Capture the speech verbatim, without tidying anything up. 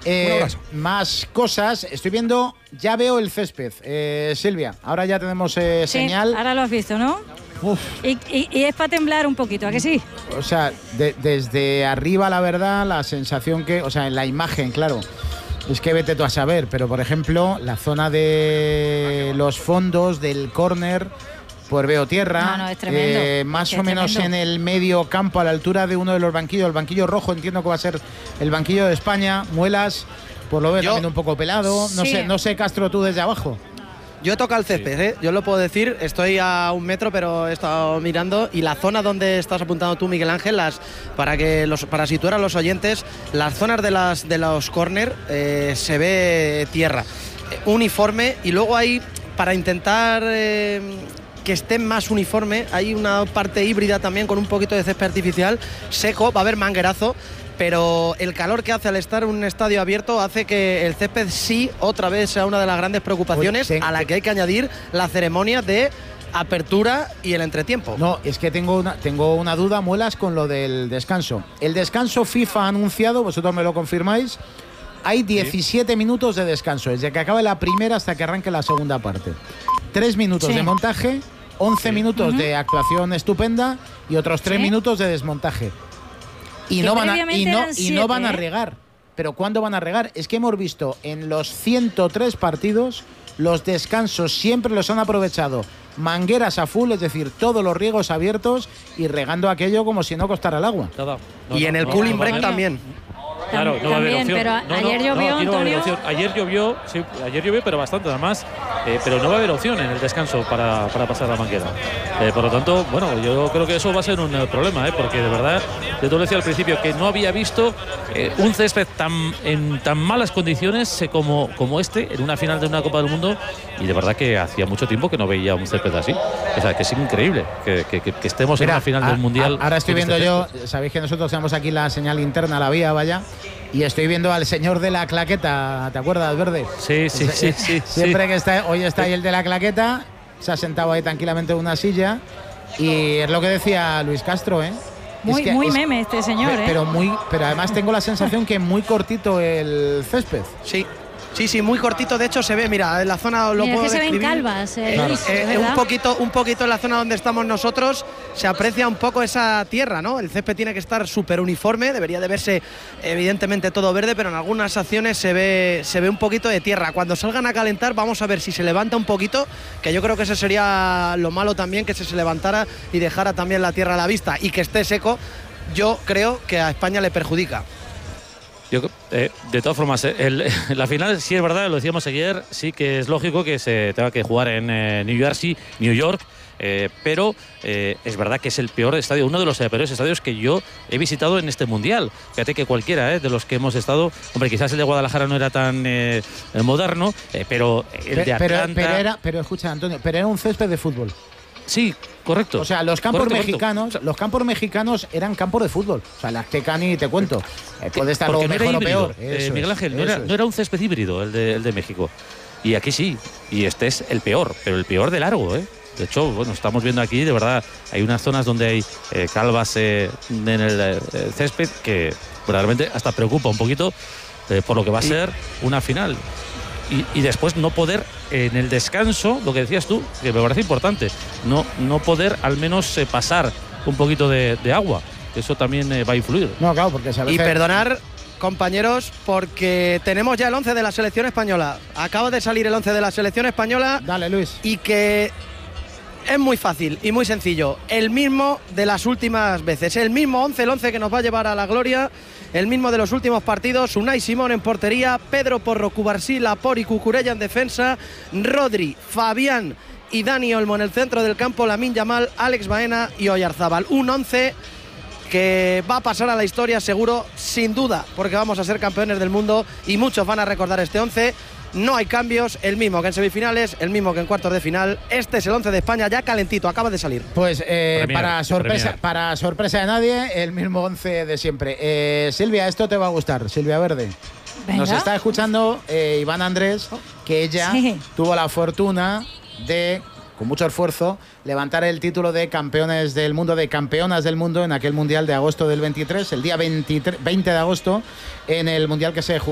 Eh, Un abrazo. Más cosas. Estoy viendo, ya veo el césped. Eh, Silvia, ahora ya tenemos eh, Sí, señal. ahora lo has visto, ¿no? Uf. Y, y, y es para temblar un poquito, ¿a que sí? O sea, de- desde arriba, la verdad, la sensación que, o sea, en la imagen, claro, es que vete tú a saber, pero por ejemplo, la zona de los fondos del córner, pues veo tierra, No, no, es tremendo, eh, más es o menos tremendo. en el medio campo, a la altura de uno de los banquillos, el banquillo rojo, entiendo que va a ser el banquillo de España, Muelas, por lo veo Yo- también un poco pelado, no Sí. sé, no sé, Castro, tú desde abajo. Yo he tocado el césped, ¿eh? Yo lo puedo decir, estoy a un metro, pero he estado mirando y la zona donde estás apuntando tú, Miguel Ángel, las, para que los, para situar a los oyentes, las zonas de las de los córner eh, se ve tierra, eh, uniforme, y luego hay, para intentar eh, que esté más uniforme, hay una parte híbrida también con un poquito de césped artificial, seco, va a haber manguerazo. Pero el calor que hace al estar en un estadio abierto hace que el césped sí otra vez sea una de las grandes preocupaciones, Oye, ten- a la que hay que añadir la ceremonia de apertura y el entretiempo. No, es que tengo una, tengo una duda, Muelas, con lo del descanso. El descanso FIFA ha anunciado, vosotros me lo confirmáis, hay diecisiete minutos de descanso, desde que acabe la primera hasta que arranque la segunda parte. Tres minutos Sí. de montaje, once minutos Ujú. de actuación estupenda y otros tres Sí. minutos de desmontaje. Y Que no, van a, y, previamente no, eran y no van a siete, ¿eh? regar. Pero ¿cuándo van a regar? Es que hemos visto en los ciento tres partidos, los descansos siempre los han aprovechado. Mangueras a full, es decir, todos los riegos abiertos y regando aquello como si no costara el agua. Nada. No, y no, en el no, cooling no va a break haber. también. Claro, no va a haber También, opción. pero No, no, ayer no, llovió, aquí no va a haber Antonio. opción. Ayer llovió, sí, ayer llovió, pero bastante además, eh, pero no va a haber opción en el descanso para, para pasar la manguera. Eh, por lo tanto, bueno, yo creo que eso va a ser un eh, problema, eh, porque de verdad, yo te lo decía al principio, que no había visto eh, un césped tan, en tan malas condiciones eh, como, como este, en una final de una Copa del Mundo, y de verdad que hacía mucho tiempo que no veía un césped así. O sea, que es increíble que, que, que, que estemos Mira, en una final a- del Mundial. a- Ahora estoy con viendo este yo, césped. sabéis que nosotros tenemos aquí la señal interna, la vía, vaya, y estoy viendo al señor de la claqueta, ¿te acuerdas, Verde? Sí, sí, sí, sí. Siempre sí. que está, hoy está ahí el de la claqueta, se ha sentado ahí tranquilamente en una silla, y es lo que decía Luis Castro, ¿eh? Muy, Es que muy es- meme este señor, ¿eh? Pero muy, pero además tengo la sensación que muy cortito el césped. Sí. Sí, sí, muy cortito. De hecho, se ve, mira, en la zona lo Mira, es puedo que se ven describir. calvas, eh, Eh, Luis, eh, es eh, un verdad. poquito, un poquito en la zona donde estamos nosotros se aprecia un poco esa tierra, ¿no? El césped tiene que estar súper uniforme, debería de verse evidentemente todo verde, pero en algunas acciones se ve, se ve un poquito de tierra. Cuando salgan a calentar vamos a ver si se levanta un poquito, que yo creo que eso sería lo malo también, que se, se levantara y dejara también la tierra a la vista y que esté seco. Yo creo que a España le perjudica. Yo, eh, de todas formas, eh, el, la final, sí es verdad, lo decíamos ayer, sí que es lógico que se tenga que jugar en eh, New Jersey, New York, eh, pero eh, es verdad que es el peor estadio, uno de los peores estadios que yo he visitado en este Mundial. Fíjate que cualquiera eh, de los que hemos estado, hombre, quizás el de Guadalajara no era tan eh, moderno, eh, pero el de Pe- pero, Atlanta… pero era, pero escucha, Antonio, pero era un césped de fútbol. Sí, correcto. O sea, los campos Correcto, correcto. mexicanos, los campos mexicanos eran campos de fútbol. O sea, la Azteca ni te cuento. Eh, puede estar Porque lo no era mejor o híbrido, peor. eh, Eso Miguel es, Ángel, no eso era, es. no era un césped híbrido el de, el de México. Y aquí sí, y este es el peor, pero el peor de largo, ¿eh? De hecho, bueno, estamos viendo aquí, de verdad, hay unas zonas donde hay eh, calvas eh, en el eh, césped que realmente hasta preocupa un poquito eh, por lo que va a ser una final. Y, y después no poder, en el descanso, lo que decías tú, que me parece importante, no, no poder al menos eh, pasar un poquito de, de agua. Eso también eh, va a influir. No, claro, porque se a Y veces- perdonar, compañeros, porque tenemos ya el once de la selección española. Acaba de salir el once de la selección española. Dale, Luis. Y que es muy fácil y muy sencillo. El mismo de las últimas veces. El mismo once, el once que nos va a llevar a la gloria. El mismo de los últimos partidos. Unai Simón en portería. Pedro Porro, Cubarsí, Laporte y Cucurella en defensa. Rodri, Fabián y Dani Olmo en el centro del campo. Lamine Yamal, Alex Baena y Oyarzábal. Un once que va a pasar a la historia seguro, sin duda, porque vamos a ser campeones del mundo y muchos van a recordar este once. No hay cambios, el mismo que en semifinales, el mismo que en cuartos de final. Este es el once de España ya calentito, acaba de salir. Pues eh, Premier, para, sorpresa, Premier. para sorpresa de nadie, el mismo once de siempre. Eh, Silvia, esto te va a gustar, Silvia Verde. Venga. Nos está escuchando eh, Iván Andrés, que ella Sí. tuvo la fortuna de, con mucho esfuerzo, levantar el título de campeones del mundo, de campeonas del mundo en aquel Mundial de agosto del veintitrés, el día veintitrés, veinte de agosto, en el Mundial que se jugó